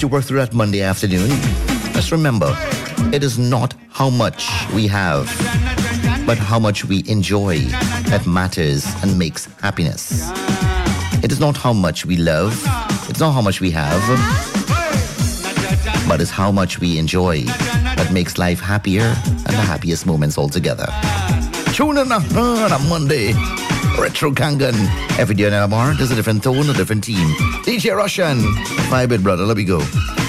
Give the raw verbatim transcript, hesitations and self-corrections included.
as you work through that Monday afternoon, just remember, it is not how much we have, but how much we enjoy that matters and makes happiness. It is not how much we love, it's not how much we have, but it's how much we enjoy that makes life happier and the happiest moments altogether. Tune in on a Monday. Retro Kangen. Every day on our bar, there's a different tone, a different team. D J Russian. Vibe it, brother. Let me go.